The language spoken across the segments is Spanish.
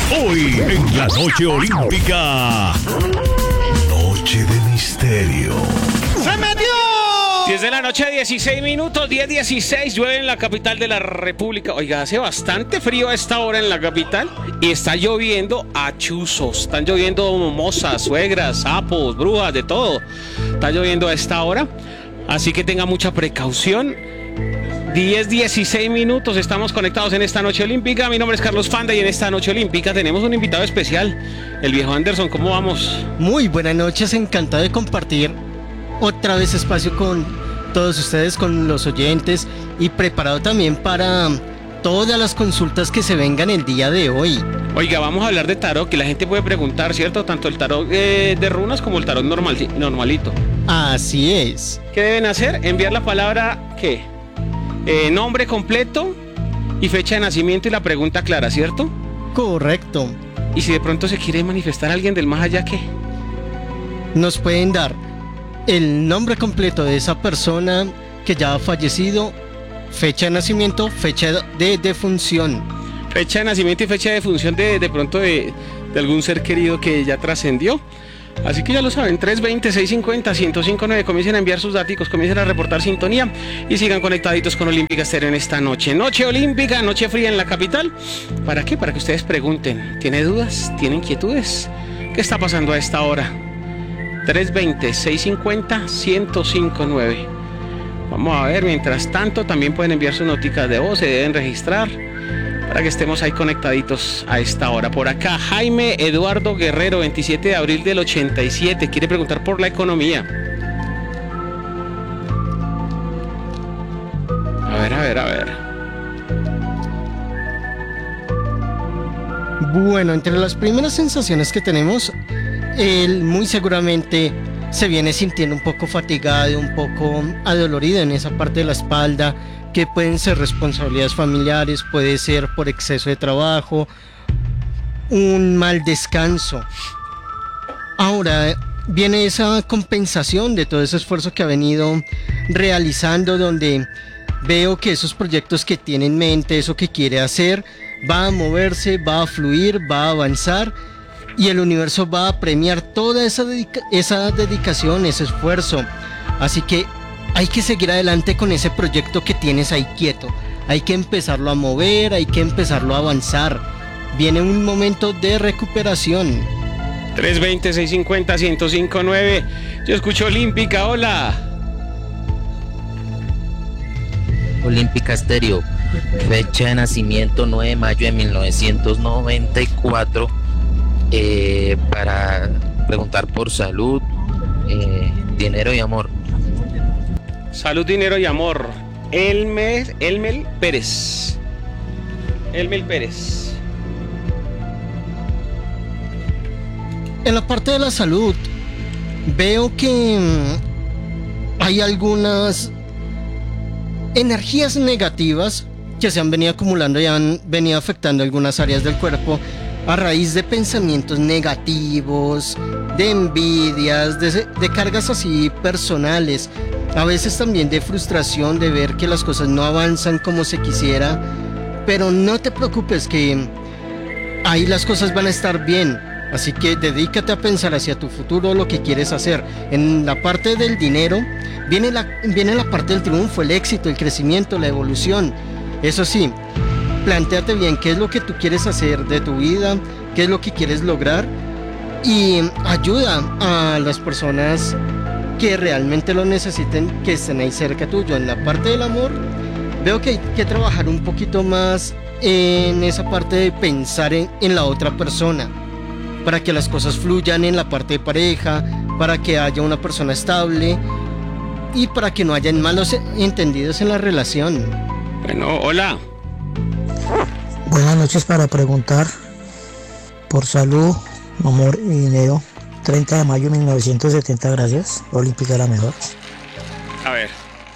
Hoy en la noche olímpica. Noche de misterio. ¡Se metió! 10 de la noche, 16 minutos, 10:16, llueve en la capital de la República. Oiga, hace bastante frío a esta hora en la capital y está lloviendo a chuzos. Están lloviendo mozas, suegras, sapos, brujas, de todo. Está lloviendo a esta hora, así que tenga mucha precaución. 10:16 minutos, estamos conectados en esta noche olímpica. Mi nombre es Carlos Fanda y en esta noche olímpica tenemos un invitado especial, el viejo Anderson. ¿Cómo vamos? Muy buenas noches, encantado de compartir otra vez espacio con todos ustedes, con los oyentes, y preparado también para todas las consultas que se vengan el día de hoy. Oiga, vamos a hablar de tarot, que la gente puede preguntar, ¿cierto? Tanto el tarot de runas como el tarot normalito. Así es. ¿Qué deben hacer? Enviar la palabra, ¿qué? Nombre completo y fecha de nacimiento y la pregunta clara, ¿cierto? Correcto. Y si de pronto se quiere manifestar a alguien del más allá, ¿qué? Nos pueden dar el nombre completo de esa persona que ya ha fallecido, fecha de nacimiento, fecha de defunción. Fecha de nacimiento y fecha de defunción de pronto de algún ser querido que ya trascendió. Así que ya lo saben, 320-650-1059, comiencen a enviar sus datos, comiencen a reportar sintonía y sigan conectaditos con Olímpica Estéreo en esta noche. Noche olímpica, noche fría en la capital. ¿Para qué? Para que ustedes pregunten. ¿Tiene dudas? ¿Tiene inquietudes? ¿Qué está pasando a esta hora? 320-650-1059. Vamos a ver, mientras tanto también pueden enviar sus noticas de voz, se deben registrar para que estemos ahí conectaditos a esta hora. Por acá, Jaime Eduardo Guerrero, 27 de abril del 87, quiere preguntar por la economía. A ver. Bueno, entre las primeras sensaciones que tenemos, él muy seguramente se viene sintiendo un poco fatigado, un poco adolorido en esa parte de la espalda, que pueden ser responsabilidades familiares, puede ser por exceso de trabajo, un mal descanso. Ahora viene esa compensación de todo ese esfuerzo que ha venido realizando, donde veo que esos proyectos que tiene en mente, eso que quiere hacer, va a moverse, va a fluir, va a avanzar, y el universo va a premiar toda esa dedicación, ese esfuerzo. Así que hay que seguir adelante con ese proyecto que tienes ahí quieto. Hay que empezarlo a mover, hay que empezarlo a avanzar. Viene un momento de recuperación. 320-650-1059. Yo escucho Olímpica, hola. Olímpica Estéreo, fecha de nacimiento 9 de mayo de 1994, para preguntar por salud, dinero y amor. Salud, dinero y amor. Elmel Pérez. En la parte de la salud, veo que hay algunas energías negativas que se han venido acumulando y han venido afectando algunas áreas del cuerpo a raíz de pensamientos negativos, de envidias, de cargas así personales, a veces también de frustración de ver que las cosas no avanzan como se quisiera. Pero no te preocupes, que ahí las cosas van a estar bien. Así que dedícate a pensar hacia tu futuro, lo que quieres hacer. En la parte del dinero viene la parte del triunfo, el éxito, el crecimiento, la evolución. Eso sí, plantéate bien qué es lo que tú quieres hacer de tu vida, qué es lo que quieres lograr, y ayuda a las personas que realmente lo necesiten, que estén ahí cerca tuyo. En la parte del amor, veo que hay que trabajar un poquito más en esa parte de pensar en la otra persona, para que las cosas fluyan en la parte de pareja, para que haya una persona estable y para que no hayan malos entendidos en la relación. Bueno, hola. Buenas noches, para preguntar por salud, amor y dinero. 30 de mayo de 1970, gracias. Olímpica la mejor. A ver.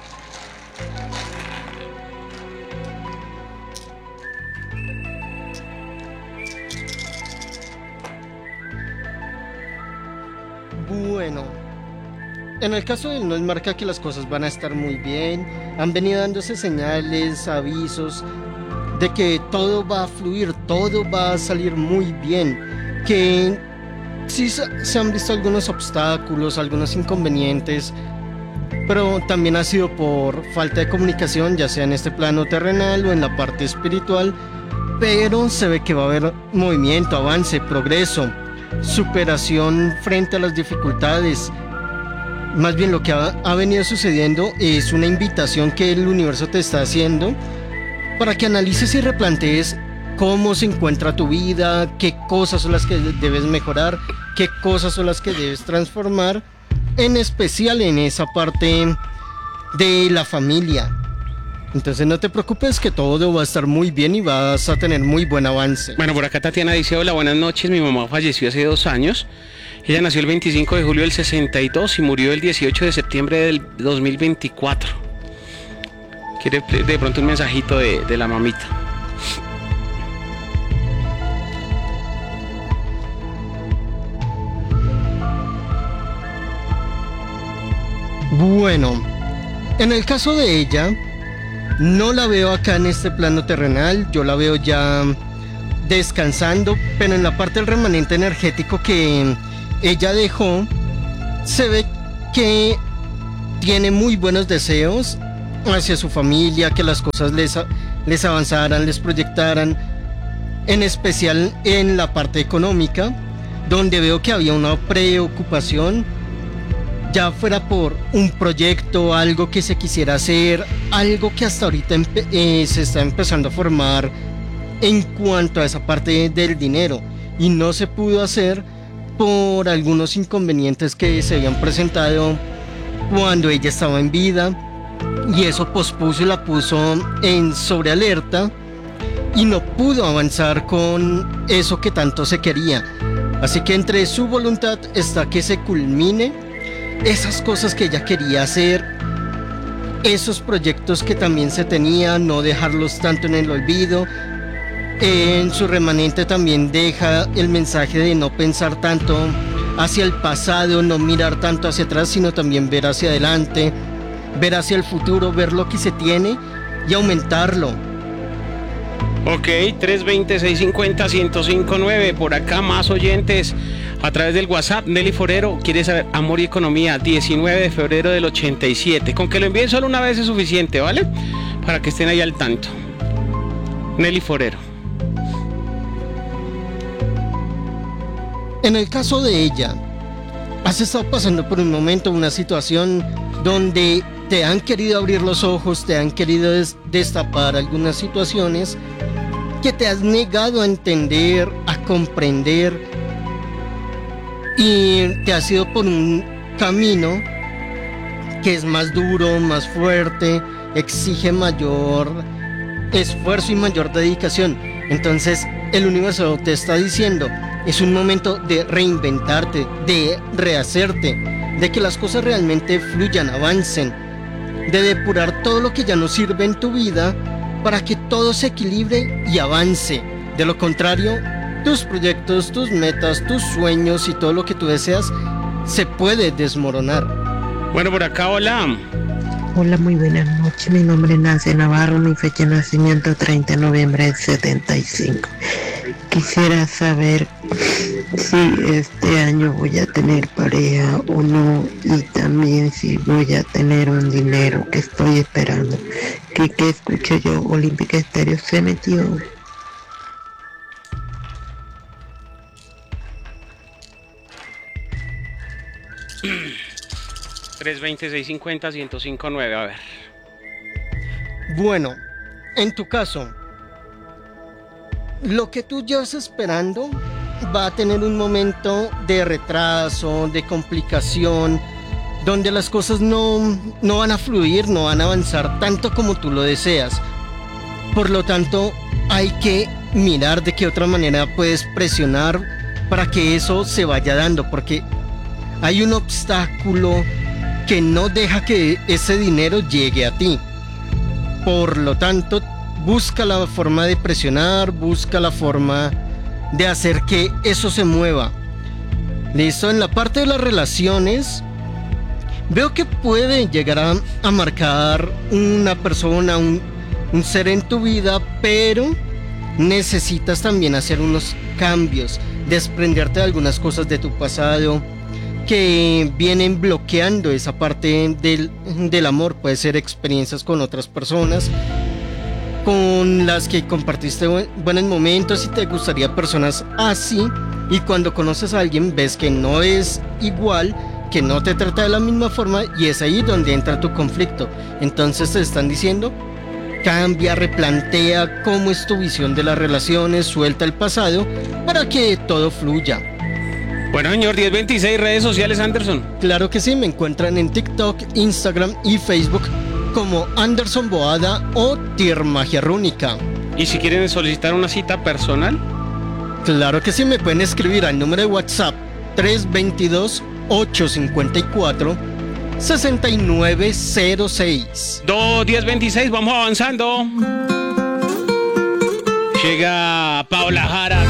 Bueno, en el caso de él nos marca que las cosas van a estar muy bien. Han venido dándose señales, avisos de que todo va a fluir, todo va a salir muy bien, que sí se han visto algunos obstáculos, algunos inconvenientes, pero también ha sido por falta de comunicación, ya sea en este plano terrenal o en la parte espiritual, pero se ve que va a haber movimiento, avance, progreso, superación frente a las dificultades. Más bien lo que ha venido sucediendo es una invitación que el universo te está haciendo para que analices y replantees cómo se encuentra tu vida, qué cosas son las que debes mejorar, qué cosas son las que debes transformar, en especial en esa parte de la familia. Entonces no te preocupes, que todo va a estar muy bien y vas a tener muy buen avance. Bueno, por acá Tatiana dice: hola, buenas noches, mi mamá falleció hace 2 años. Ella nació el 25 de julio del 62 y murió el 18 de septiembre del 2024. Quiere de pronto un mensajito de la mamita. Bueno, en el caso de ella, no la veo acá en este plano terrenal, yo la veo ya descansando, pero en la parte del remanente energético que ella dejó, se ve que tiene muy buenos deseos hacia su familia, que las cosas les avanzaran, les proyectaran, en especial en la parte económica, donde veo que había una preocupación, ya fuera por un proyecto, algo que se quisiera hacer, algo que hasta ahorita se está empezando a formar en cuanto a esa parte del dinero, y no se pudo hacer por algunos inconvenientes que se habían presentado cuando ella estaba en vida, y eso pospuso y la puso en sobrealerta y no pudo avanzar con eso que tanto se quería. Así que entre su voluntad está que se culmine esas cosas que ella quería hacer, esos proyectos que también se tenía, no dejarlos tanto en el olvido. En su remanente también deja el mensaje de no pensar tanto hacia el pasado, no mirar tanto hacia atrás, sino también ver hacia adelante, ver hacia el futuro, ver lo que se tiene y aumentarlo. Ok, 320-650-1059, por acá más oyentes a través del WhatsApp. Nelly Forero quiere saber amor y economía, 19 de febrero del 87. Con que lo envíen solo una vez es suficiente, ¿vale? Para que estén ahí al tanto. Nelly Forero. En el caso de ella, has estado pasando por un momento, una situación donde te han querido abrir los ojos, te han querido destapar algunas situaciones que te has negado a entender, a comprender, y te has ido por un camino que es más duro, más fuerte, exige mayor esfuerzo y mayor dedicación. Entonces el universo te está diciendo: es un momento de reinventarte, de rehacerte, de que las cosas realmente fluyan, avancen, de depurar todo lo que ya no sirve en tu vida para que todo se equilibre y avance. De lo contrario, tus proyectos, tus metas, tus sueños y todo lo que tú deseas se puede desmoronar. Bueno, por acá, hola. Hola, muy buenas noches. Mi nombre es Nancy Navarro, mi fecha de nacimiento 30 de noviembre del 75. Quisiera saber si este año voy a tener pareja o no, y también si voy a tener un dinero que estoy esperando. Que escucho yo, Olímpica Estéreo se metió. 320-650-1059, a ver. Bueno, en tu caso, lo que tú llevas esperando va a tener un momento de retraso, de complicación, donde las cosas no van a fluir, no van a avanzar tanto como tú lo deseas. Por lo tanto, hay que mirar de qué otra manera puedes presionar para que eso se vaya dando, porque hay un obstáculo que no deja que ese dinero llegue a ti. Por lo tanto, busca la forma de presionar, busca la forma de hacer que eso se mueva. Listo, en la parte de las relaciones, veo que puede llegar a marcar una persona, un ser en tu vida, pero necesitas también hacer unos cambios, desprenderte de algunas cosas de tu pasado que vienen bloqueando esa parte del amor. Puede ser experiencias con otras personas con las que compartiste buenos momentos y te gustaría personas así, y cuando conoces a alguien ves que no es igual, que no te trata de la misma forma, y es ahí donde entra tu conflicto. Entonces te están diciendo: cambia, replantea cómo es tu visión de las relaciones, suelta el pasado para que todo fluya. Bueno, señor, 1026 redes sociales, Anderson. Claro que sí, me encuentran en TikTok, Instagram y Facebook como Anderson Boada o Tier Magia Rúnica. ¿Y si quieren solicitar una cita personal? Claro que sí, me pueden escribir al número de WhatsApp 322-854-6906. 1026, vamos avanzando. Llega Paola Jara